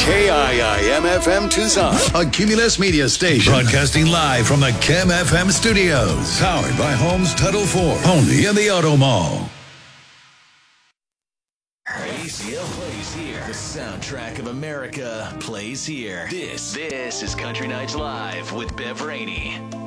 KIIM-FM Tucson, a Cumulus Media station. Broadcasting live from the Kim FM studios. Powered by Homes Title 4. Only in the Auto Mall. ACL plays here. The soundtrack of America plays here. This is Country Nights Live with Bev Rainey.